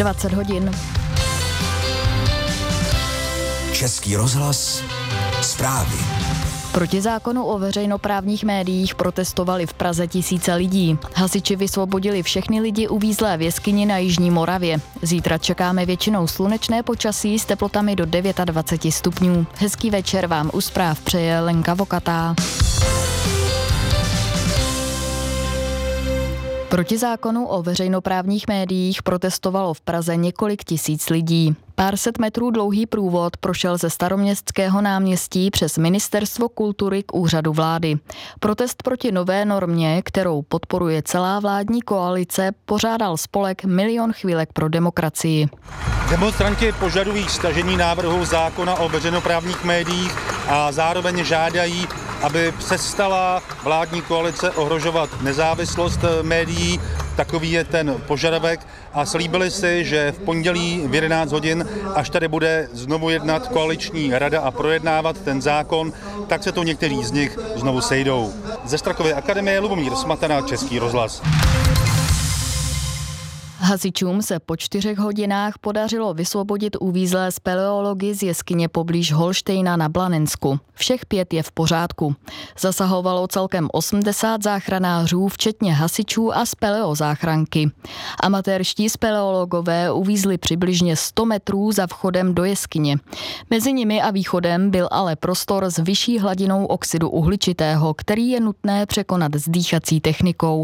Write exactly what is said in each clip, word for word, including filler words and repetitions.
dvacet hodin. Český rozhlas, zprávy. Proti zákonu o veřejnoprávních médiích protestovali v Praze tisíce lidí. Hasiči vysvobodili všechny lidi uvízlé v jeskyni na jižní Moravě. Zítra čekáme většinou slunečné počasí s teplotami do dvacet devět stupňů. Hezký večer vám u zpráv přeje Lenka Vokatá. Proti zákonu o veřejnoprávních médiích protestovalo v Praze několik tisíc lidí. Pár set metrů dlouhý průvod prošel ze Staroměstského náměstí přes Ministerstvo kultury k úřadu vlády. Protest proti nové normě, kterou podporuje celá vládní koalice, pořádal spolek Milion chvílek pro demokracii. Demonstranti požadují stažení návrhu zákona o veřejnoprávních médiích a zároveň žádají, aby přestala vládní koalice ohrožovat nezávislost médií. Takový je ten požadavek a slíbili si, že v pondělí v jedenáct hodin, až tady bude znovu jednat koaliční rada a projednávat ten zákon, tak se to někteří z nich znovu sejdou. Ze Strakovy akademie Lubomír Smatana, Český rozhlas. Hasičům se po čtyřech hodinách podařilo vysvobodit uvízlé speleology z jeskyně poblíž Holštejna na Blanensku. Všech pět je v pořádku. Zasahovalo celkem osmdesát záchranářů, včetně hasičů a speleozáchranky. Amatérští speleologové uvízli přibližně sto metrů za vchodem do jeskyně. Mezi nimi a východem byl ale prostor s vyšší hladinou oxidu uhličitého, který je nutné překonat s dýchací technikou.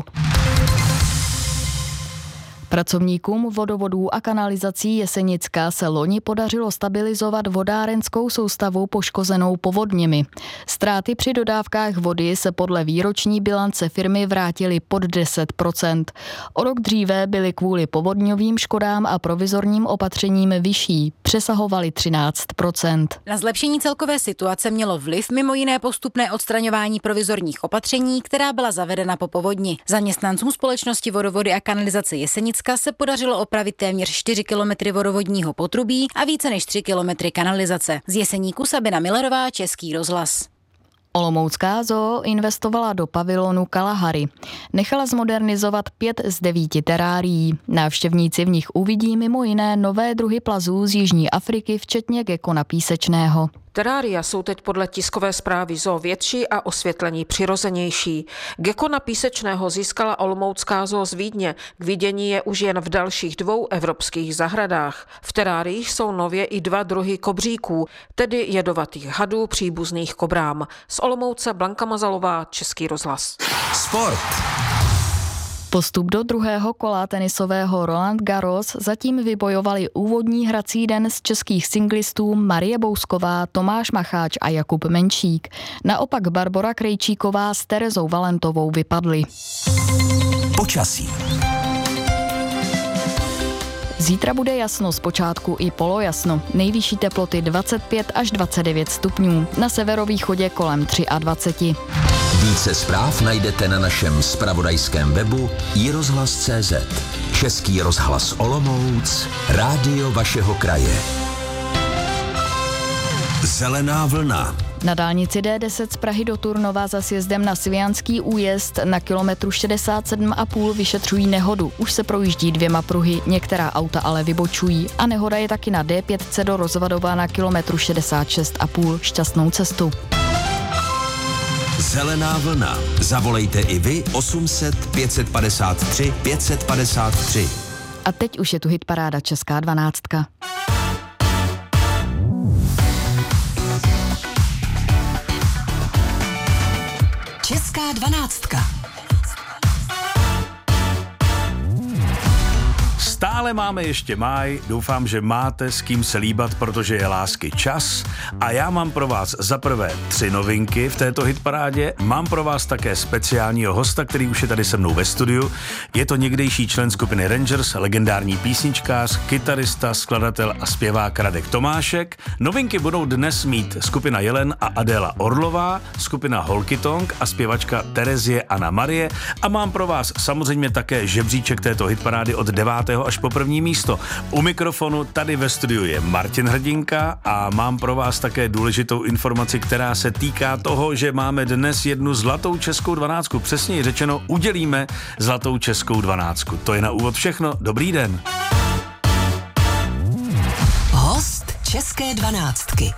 Pracovníkům vodovodů a kanalizací Jesenicka se loni podařilo stabilizovat vodárenskou soustavu poškozenou povodněmi. Ztráty při dodávkách vody se podle výroční bilance firmy vrátily pod deset procent. O rok dříve byly kvůli povodňovým škodám a provizorním opatřením vyšší, přesahovaly třináct procent. Na zlepšení celkové situace mělo vliv mimo jiné postupné odstraňování provizorních opatření, která byla zavedena po povodni. Zaměstnancům společnosti vodovody a kanalizace Jesenicka se podařilo opravit téměř čtyři kilometry vodovodního potrubí a více než tři kilometry kanalizace. Z Jeseníku Sabina Millerová, Český rozhlas. Olomoucká zoo investovala do pavilonu Kalahari. Nechala zmodernizovat pět z devíti terárií. Návštěvníci v nich uvidí mimo jiné nové druhy plazů z Jižní Afriky, včetně gekona písečného. Terária jsou teď podle tiskové zprávy zoo větší a osvětlení přirozenější. Gekona písečného získala olomoucká zoo z Vídně. K vidění je už jen v dalších dvou evropských zahradách. V teráriích jsou nově i dva druhy kobříků, tedy jedovatých hadů příbuzných kobrám. Z Olomouce Blanka Mazalová, Český rozhlas. Sport. Postup do druhého kola tenisového Roland Garros zatím vybojovali úvodní hrací den z českých singlistů Marie Bousková, Tomáš Macháč a Jakub Menšík. Naopak Barbora Krejčíková s Terezou Valentovou vypadly. Počasí. Zítra bude jasno, zpočátku i polojasno. Nejvyšší teploty dvacet pět až dvacet devět stupňů. Na severovýchodě kolem dvacet tři. Více zpráv najdete na našem zpravodajském webu i rozhlas tečka cé zet. Český rozhlas Olomouc, rádio vašeho kraje. Zelená vlna. Na dálnici D deset z Prahy do Turnova za sjezdem na Svijanský újezd na kilometru šedesát sedm a půl vyšetřují nehodu. Už se projíždí dvěma pruhy, některá auta ale vybočují. A nehoda je taky na D pět do Rozvadova na kilometru šedesát šest a půl. Šťastnou cestu. Zelená vlna. Zavolejte i vy osm set pět padesát tři pět padesát tři. A teď už je tu hitparáda Česká dvanáctka. Česká dvanáctka. Stále máme ještě máj, doufám, že máte s kým se líbat, protože je lásky čas. A já mám pro vás za prvé tři novinky v této hitparádě. Mám pro vás také speciálního hosta, který už je tady se mnou ve studiu. Je to někdejší člen skupiny Rangers, legendární písničkář, kytarista, skladatel a zpěvák Radek Tomášek. Novinky budou dnes mít skupina Jelen a Adéla Orlová, skupina Holkytong a zpěvačka Terezie Anna Marie. A mám pro vás samozřejmě také žebříček této hitparády od devátého až po první místo. U mikrofonu tady ve studiu je Martin Hrdinka a mám pro vás také důležitou informaci, která se týká toho, že máme dnes jednu zlatou českou dvanáctku. Přesněji řečeno, udělíme zlatou českou dvanáctku. To je na úvod všechno. Dobrý den. České dvanáctky.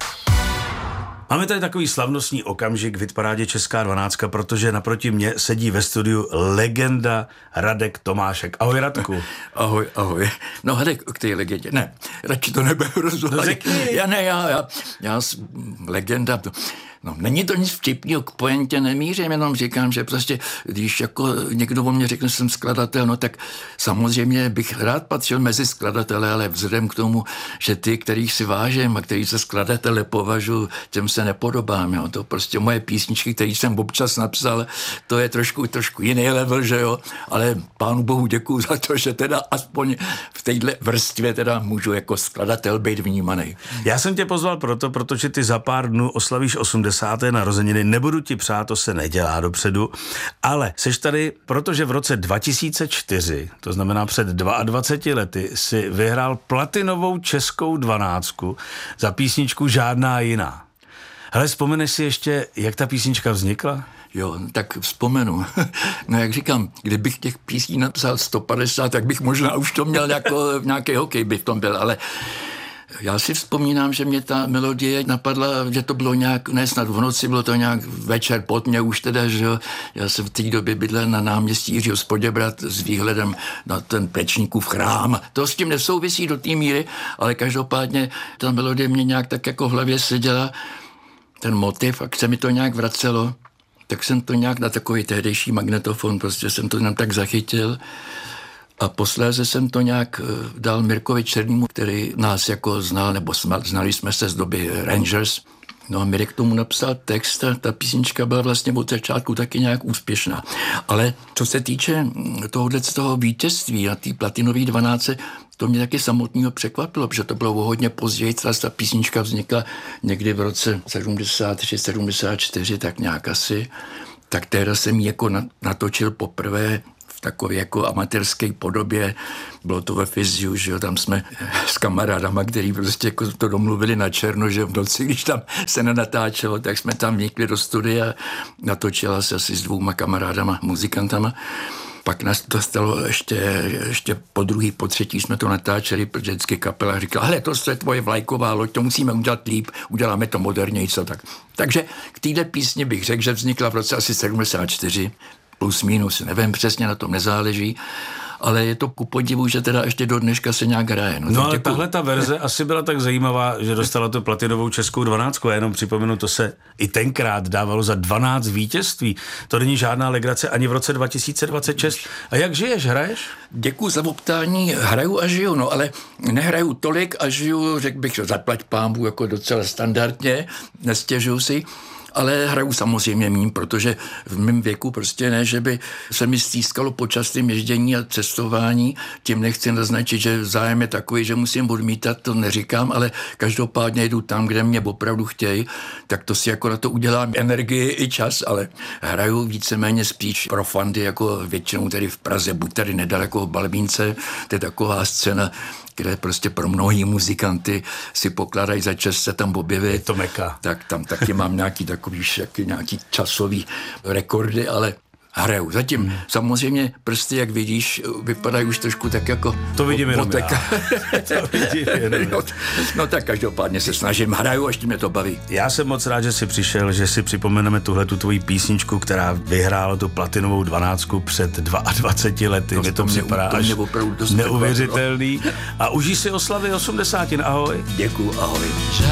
Máme tady takový slavnostní okamžik v hitparádě Česká dvanáctka, protože naproti mně sedí ve studiu legenda Radek Tomášek. Ahoj, Radku. Ahoj, ahoj. No Radek, k té legendě. Ne, radši to nebudu rozhodovat. Já ne, já, já, já, legenda, to, no není to nic vtipného, k pointě nemířím, jenom říkám, že prostě, když jako někdo o mě řekne, že jsem skladatel, no tak samozřejmě bych rád patřil mezi skladatele, ale vzhledem k tomu, že ty, kterých si vážím a který se skladatele považuji, těm se nepodobám, jo. To prostě moje písničky, které jsem občas napsal, to je trošku, trošku jiný level, že jo, ale pánu bohu děkuju za to, že teda aspoň v téhle vrstvě teda můžu jako skladatel být vnímaný. Já jsem tě pozval proto, protože ty za pár dnů oslavíš osmdesáté narozeniny, nebudu ti přát, to se nedělá dopředu, ale seš tady, protože v roce dva tisíce čtyři, to znamená před dvaceti dvěma lety, si vyhrál platinovou českou dvanáctku za písničku Žádná jiná. Hele, vzpomeneš si ještě, jak ta písnička vznikla? Jo, tak vzpomenu. No jak říkám, kdybych těch písní napsal sto padesát, tak bych možná už to měl jako nějaký hokej by v tom byl, ale já si vzpomínám, že mě ta melodie napadla, že to bylo nějak, ne snad v noci, bylo to nějak večer pod mě už teda, že jo. Já jsem v té době bydlel na náměstí Jiřího z Poděbrad s výhledem na ten Plečníkův chrám. To s tím nesouvisí do té míry, ale každopádně ta melodie mě nějak tak jako v hlavě seděla, ten motiv, a se mi to nějak vracelo, tak jsem to nějak na takový tehdejší magnetofon, prostě jsem to jenom tak zachytil. A posléze jsem to nějak dal Mirkovi Černýmu, který nás jako znal, nebo znali jsme se z doby Rangers. No a Mirek k tomu napsal text a ta písnička byla vlastně od začátku taky nějak úspěšná. Ale co se týče tohohle z toho vítězství na té platinové dvanáctce, to mě taky samotného překvapilo, protože to bylo hodně později, ta písnička vznikla někdy v roce sedmdesát tři sedmdesát čtyři, tak nějak asi. Tak tehdy jsem ji jako natočil poprvé v takové jako amatérské podobě. Bylo to ve Fyziu, že jo, tam jsme s kamarádama, který prostě jako to domluvili na černo, že v noci, když tam se nenatáčelo, tak jsme tam vnikli do studia, natočila se asi s dvouma kamarádama, muzikantama. Pak nás to stalo ještě, ještě po druhý, po třetí jsme to natáčeli, protože vždycky kapela říkala, hele, to je tvoje vlajková loď, to musíme udělat líp, uděláme to moderněji, co tak. Takže k téhle písni bych řekl, že vznikla v roce asi sedmdesát čtyři, plus minus, nevím přesně, na tom nezáleží, ale je to ku podivu, že teda ještě do dneška se nějak hraje. No, no ale děkuju. tahle ta verze asi byla tak zajímavá, že dostala tu platinovou českou dvanáctku. Já jenom připomenu, to se i tenkrát dávalo za dvanáct vítězství. To není žádná legrace ani v roce dva tisíce dvacet šest. A jak žiješ, hraješ? Děkuju za optání, hraju a žiju, no ale nehraju tolik a žiju, řekl bych, že zaplať pánbů jako docela standardně, nestěžuju si. Ale hraju samozřejmě míň, protože v mém věku prostě ne, že by se mi stýskalo počasným ježdění a cestování. Tím nechci naznačit, že zájem je takový, že musím odmítat, to neříkám, ale každopádně jdu tam, kde mě opravdu chtějí, tak to si jako na to udělám energii i čas, ale hraju víceméně spíš pro fandy, jako většinou tady v Praze, buď tady nedaleko v Balbínce, to je taková scéna, kde prostě pro mnohý muzikanty si pokládají za čest se tam objevit. Je to meka. Tak tam taky mám nějaký takový nějaký časový rekordy, ale hraju. Zatím hmm. samozřejmě prsty, jak vidíš, vypadají už trošku tak jako... To vidím jenom já. To vidím jenom no, no tak každopádně se snažím, hraju, až mě to baví. Já jsem moc rád, že jsi přišel, že si připomeneme tuhle tu tvoji písničku, která vyhrála tu platinovou dvanáctku před dvaceti dvěma lety. To, mě to připadá až neuvěřitelný. A užij si oslavy osmdesátin. Ahoj. Děkuju, ahoj.